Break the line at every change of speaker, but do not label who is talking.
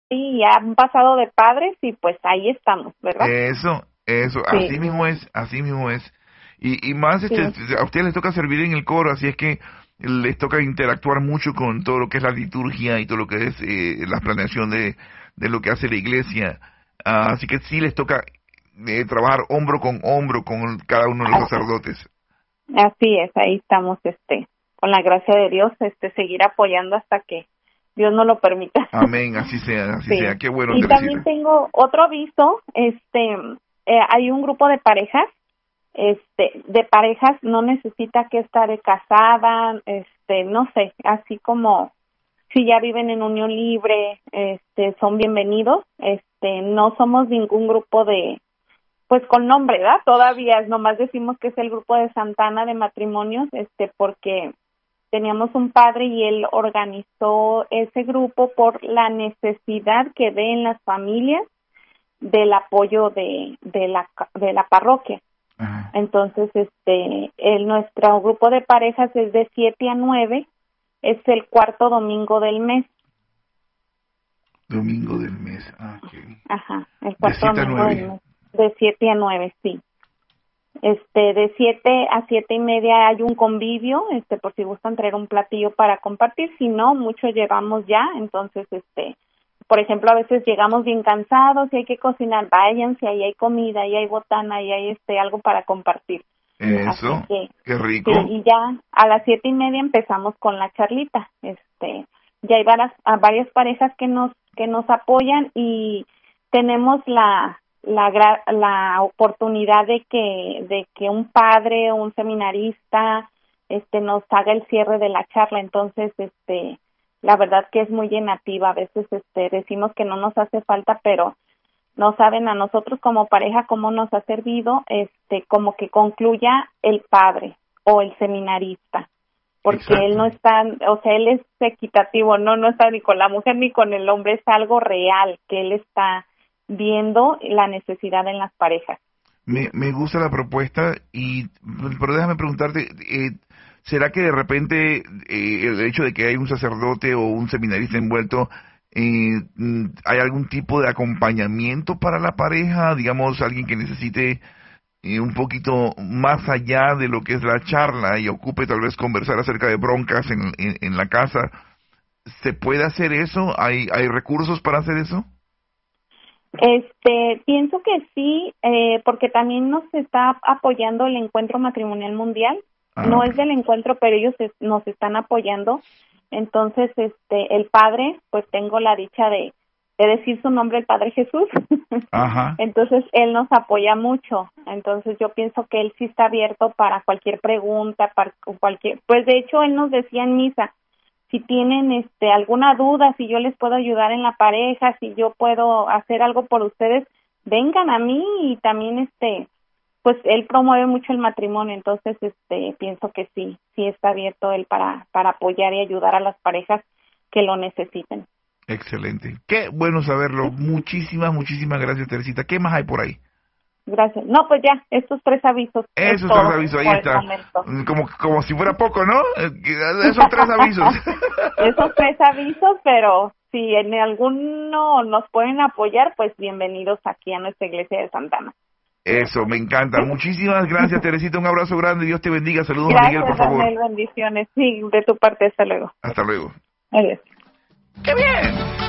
y han pasado de padres y pues ahí estamos, ¿verdad?
Eso,
Sí,
así mismo es. Y más,
sí,
a ustedes les toca servir en el coro, así es que les toca interactuar mucho con todo lo que es la liturgia y todo lo que es la planeación de lo que hace la iglesia. Así que sí les toca trabajar hombro con cada uno de los
así,
sacerdotes.
así es, ahí estamos, con la gracia de Dios, seguir apoyando hasta que Dios nos lo permita.
Amén, así
Sí,
sea. Qué bueno,
y también
Teresita.
tengo otro aviso, hay un grupo de parejas, de parejas no necesita que estar casada, no sé, así como si ya viven en unión libre, son bienvenidos, no somos ningún grupo de, pues con nombre, ¿verdad? Todavía nomás decimos que es el grupo de Santana de matrimonios, porque teníamos un padre y él organizó ese grupo por la necesidad que ve en las familias del apoyo de la parroquia.
Ajá.
Entonces, nuestro grupo de parejas es de 7 a 9, es el cuarto domingo del mes.
Domingo del mes. Ok.
Ajá, el
De
cuarto
7 a
domingo del
9.
mes, de 7 a 9, sí. De 7 a 7:30 hay un convivio, por si gustan traer un platillo para compartir, si no, muchos llevamos ya, entonces, por ejemplo, a veces llegamos bien cansados y hay que cocinar, váyanse, ahí hay comida, ahí hay botana, ahí hay, algo para compartir. Así
Eso.
que,
Qué
sí,
rico.
y ya a las 7:30 empezamos con la charlita, ya hay varias parejas que nos apoyan y tenemos la oportunidad de que un padre o un seminarista nos haga el cierre de la charla. Entonces la verdad que es muy llenativa. A veces decimos que no nos hace falta, pero no saben a nosotros como pareja cómo nos ha servido como que concluya el padre o el seminarista, porque él
Exacto.
no está, o sea, él es equitativo, no está ni con la mujer ni con el hombre, es algo real que él está viendo la necesidad en las parejas.
Me gusta la propuesta, pero déjame preguntarte, ¿será que de repente el hecho de que hay un sacerdote o un seminarista envuelto, hay algún tipo de acompañamiento para la pareja? Digamos, alguien que necesite un poquito más allá de lo que es la charla y ocupe tal vez conversar acerca de broncas en la casa. ¿Se puede hacer eso? ¿Hay recursos para hacer eso?
Pienso que sí, porque también nos está apoyando el Encuentro Matrimonial Mundial.
Ah,
No
ok.
es del encuentro, pero ellos nos están apoyando. Entonces, el padre, pues tengo la dicha de decir su nombre, el Padre Jesús.
Ajá.
Entonces, él nos apoya mucho. Entonces, yo pienso que él sí está abierto para cualquier pregunta, para cualquier, pues de hecho, él nos decía en misa, si tienen alguna duda, si yo les puedo ayudar en la pareja, si yo puedo hacer algo por ustedes, vengan a mí. Y también pues él promueve mucho el matrimonio, entonces pienso que sí está abierto él para apoyar y ayudar a las parejas que lo necesiten.
Excelente. Qué bueno saberlo.
¿Sí?
Muchísimas gracias, Teresita. ¿Qué más hay por ahí?
Gracias. No, pues ya, estos 3 avisos es
Esos tres
todo
avisos, ahí
por el
está.
momento.
Como si fuera poco, ¿no? Esos tres avisos.
Esos 3 avisos, pero si en alguno nos pueden apoyar, pues bienvenidos aquí a nuestra iglesia de Santana.
Eso, me encanta.
¿Sí?
Muchísimas gracias, Teresita. Un abrazo grande. Dios te bendiga. Saludos a Miguel, por
Gracias,
favor.
Daniel, bendiciones. Sí, de tu parte, hasta luego.
Hasta luego.
Adiós.
¡Qué bien!